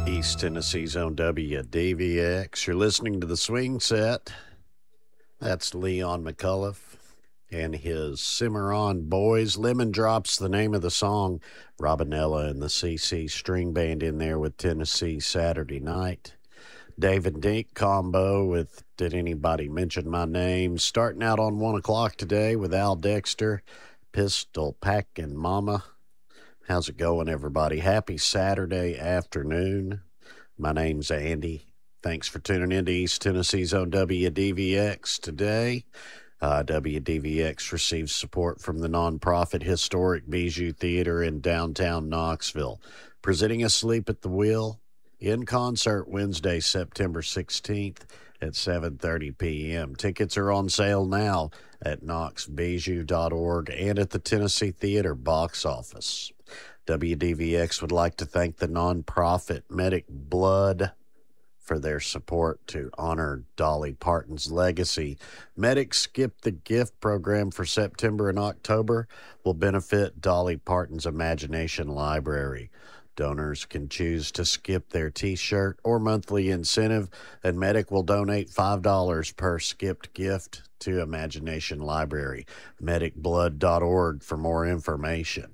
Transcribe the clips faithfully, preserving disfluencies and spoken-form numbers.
East Tennessee's own W D V X. You're listening to the Swing Set. That's Leon McCullough and his Cimarron Boys. Lemon Drop's the name of the song. Robinella and the C C String Band in there with Tennessee Saturday Night. David Dink combo with Did Anybody Mention My Name? Starting out on one o'clock today with Al Dexter, Pistol Packin' Mama. How's it going, everybody? Happy Saturday afternoon. My name's Andy. Thanks for tuning in to East Tennessee's own W D V X today. Uh, W D V X receives support from the nonprofit Historic Bijou Theater in downtown Knoxville, presenting Asleep at the Wheel in concert Wednesday, September sixteenth at seven thirty p.m. Tickets are on sale now at knox bijou dot org and at the Tennessee Theater box office. W D V X would like to thank the nonprofit Medic Blood for their support to honor Dolly Parton's legacy. Medic Skip the Gift program for September and October will benefit Dolly Parton's Imagination Library. Donors can choose to skip their T-shirt or monthly incentive, and Medic will donate five dollars per skipped gift to Imagination Library. medic blood dot org for more information.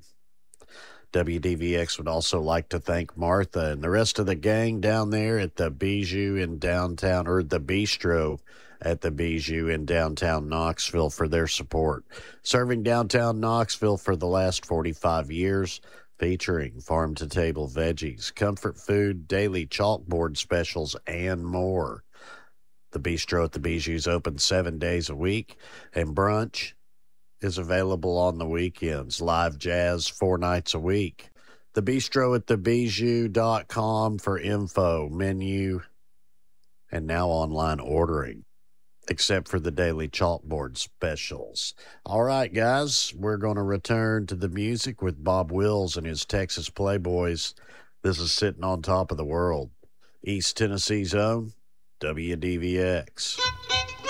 W D V X would also like to thank Martha and the rest of the gang down there at the Bijou in downtown, or the Bistro at the Bijou in downtown Knoxville for their support. Serving downtown Knoxville for the last forty-five years, featuring farm-to-table veggies, comfort food, daily chalkboard specials, and more. The Bistro at the Bijou is open seven days a week, and brunch is available on the weekends. Live jazz four nights a week. The Bistro at the bijou dot com for info, menu, and now online ordering, except for the daily chalkboard specials. All right, guys, we're going to return to the music with Bob Wills and his Texas Playboys. This is Sitting on Top of the World. East Tennessee's own W D V X.